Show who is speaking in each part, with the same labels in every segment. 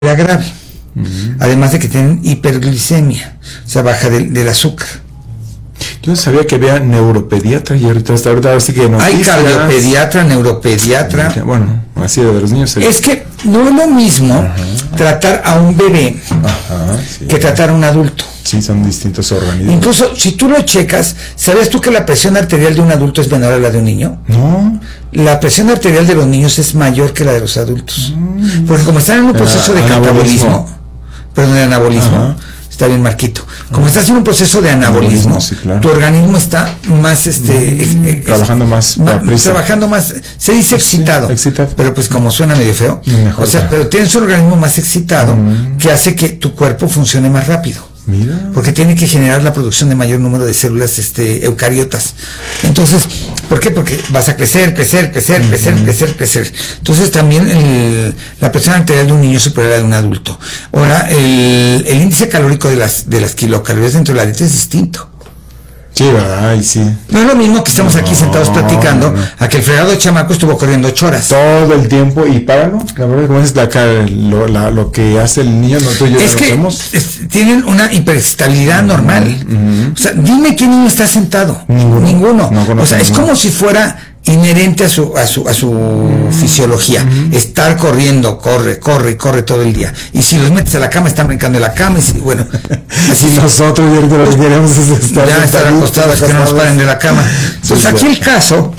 Speaker 1: grave. Además de que tienen hiperglicemia, o sea, baja del azúcar.
Speaker 2: Yo no sabía que había neuropediatra y ahorita sí que
Speaker 1: hay cardiopediatra, neuropediatra.
Speaker 2: Bueno, así de los niños.
Speaker 1: Es que no es lo mismo tratar a un bebé que tratar a un adulto.
Speaker 2: Sí, son distintos organismos.
Speaker 1: Incluso, si tú lo checas, ¿sabías tú que la presión arterial de un adulto es menor a la de un niño?
Speaker 2: No.
Speaker 1: La presión arterial de los niños es mayor que la de los adultos. Porque como están en un proceso de catabolismo, de anabolismo, está bien marquito. Como estás en un proceso de anabolismo, tu organismo está más
Speaker 2: trabajando más,
Speaker 1: se dice excitado, pero pues como suena medio feo, mejor, pero tienes un organismo más excitado que hace que tu cuerpo funcione más rápido.
Speaker 2: Mira.
Speaker 1: Porque tiene que generar la producción de mayor número de células eucariotas. Entonces, ¿por qué? Porque vas a crecer. Entonces también la presión arterial de un niño es superior a la de un adulto. Ahora, el índice calórico de las kilocalorías dentro de la dieta es distinto.
Speaker 2: Sí, ¿verdad? Ay, sí.
Speaker 1: No es lo mismo que estamos aquí sentados platicando a que el fregado de chamaco estuvo corriendo 8 horas.
Speaker 2: Todo el tiempo, y págalo. La verdad, como es lo que hace el niño, nosotros ya
Speaker 1: es que tienen una hiperestabilidad normal. O sea, dime qué niño está sentado. Ninguno. O sea, es como si fuera inherente a su fisiología, estar corriendo, corre todo el día, y si los metes a la cama están brincando de la cama, y bueno,
Speaker 2: así nosotros ya ahorita lo que queremos es
Speaker 1: estar acostados, que no nos paren de la cama. Entonces aquí el caso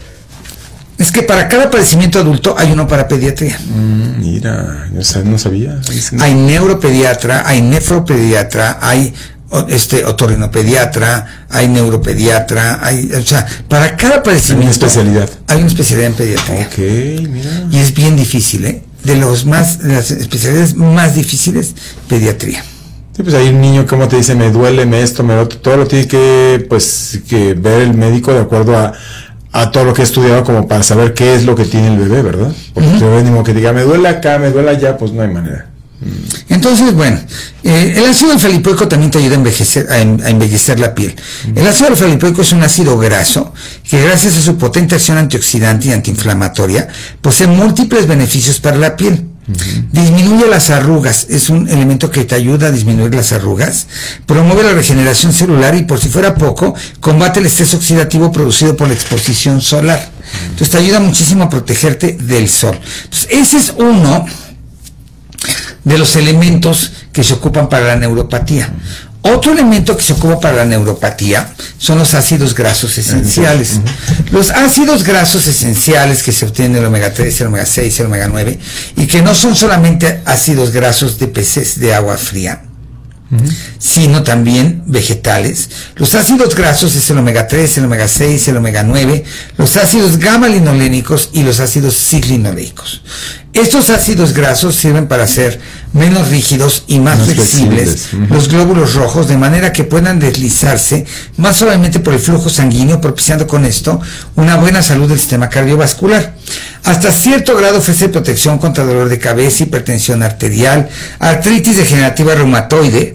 Speaker 1: es que para cada padecimiento adulto hay uno para pediatría.
Speaker 2: Mira, yo no sabía.
Speaker 1: Hay neuropediatra, hay nefropediatra, hay otorrinopediatra, hay neuropediatra, o sea, para cada padecimiento hay una especialidad en pediatría.
Speaker 2: Mira.
Speaker 1: Y es bien difícil, de las especialidades más difíciles, pediatría.
Speaker 2: Sí, pues hay un niño, como te dice, me duele, esto, me lo otro, todo lo tiene que ver el médico de acuerdo a todo lo que he estudiado, como para saber qué es lo que tiene el bebé, ¿verdad? Porque el ánimo que diga, me duele acá, me duele allá, pues no hay manera.
Speaker 1: Entonces, bueno, el ácido alfa-lipoico también te ayuda a embellecer la piel. El ácido alfa-lipoico es un ácido graso que, gracias a su potente acción antioxidante y antiinflamatoria, posee múltiples beneficios para la piel. Disminuye las arrugas, es un elemento que te ayuda a disminuir las arrugas, promueve la regeneración celular y, por si fuera poco, combate el estrés oxidativo producido por la exposición solar. Entonces te ayuda muchísimo a protegerte del sol. Entonces ese es uno de los elementos que se ocupan para la neuropatía. Otro elemento que se ocupa para la neuropatía son los ácidos grasos esenciales. Los ácidos grasos esenciales que se obtienen del omega 3, el omega 6, el omega 9, y que no son solamente ácidos grasos de peces de agua fría, sino también vegetales. Los ácidos grasos es el omega 3, el omega 6, el omega 9, los ácidos gamma-linolénicos y los ácidos cis-linoleicos. Estos ácidos grasos sirven para hacer menos rígidos y más flexibles los glóbulos rojos, de manera que puedan deslizarse más suavemente por el flujo sanguíneo, propiciando con esto una buena salud del sistema cardiovascular. Hasta cierto grado ofrece protección contra dolor de cabeza, hipertensión arterial, artritis degenerativa reumatoide,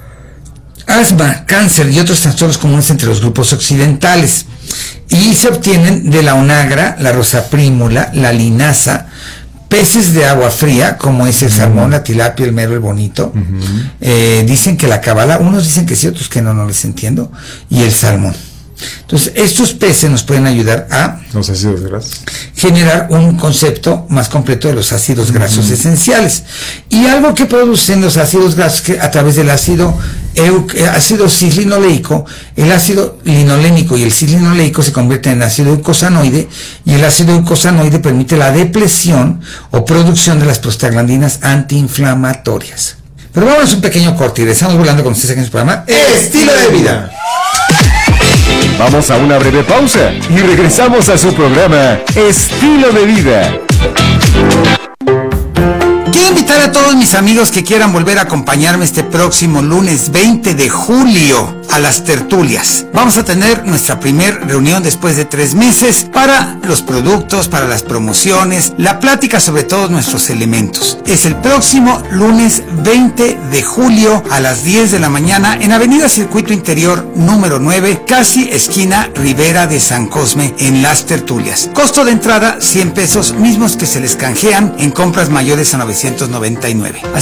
Speaker 1: asma, cáncer y otros trastornos comunes entre los grupos occidentales. Y se obtienen de la onagra, la rosaprímula, la linaza, peces de agua fría, como es el salmón, la tilapia, el mero, el bonito. Dicen que la cabala, unos dicen que sí, otros que no les entiendo, y el salmón. Entonces, estos peces nos pueden ayudar a
Speaker 2: los ácidos grasos,
Speaker 1: generar un concepto más completo de los ácidos grasos esenciales. Y algo que producen los ácidos grasos, que a través del ácido cis-linoleico, el ácido linolénico y el cis-linoleico se convierten en ácido eicosanoide, y el ácido eicosanoide permite la depresión o producción de las prostaglandinas antiinflamatorias. Pero vamos a un pequeño corte y regresamos volando con ustedes aquí en su programa Estilo de Vida.
Speaker 3: Vamos a una breve pausa y regresamos a su programa Estilo de Vida.
Speaker 1: Quiero invitar a todos mis amigos que quieran volver a acompañarme este próximo lunes 20 de julio a las tertulias. Vamos a tener nuestra primer reunión después de 3 meses para los productos, para las promociones, la plática sobre todos nuestros elementos. Es el próximo lunes 20 de julio a las 10 de la mañana en Avenida Circuito Interior número 9, casi esquina Ribera de San Cosme, en Las Tertulias. Costo de entrada 100 pesos, mismos que se les canjean en compras mayores a 999.